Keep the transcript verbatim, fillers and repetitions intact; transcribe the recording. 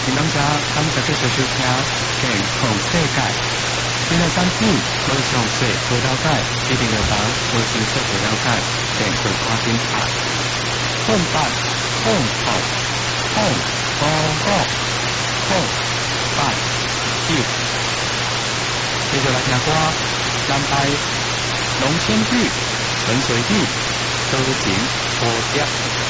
请感谢感谢继续收听健康世界。今日产品无详细、无了解，一定要帮无清楚、无了解，便会赶紧查。空白、空头、空五五、空八九。接着来听歌，南台龙千玉、陈水玉、多情蝴蝶。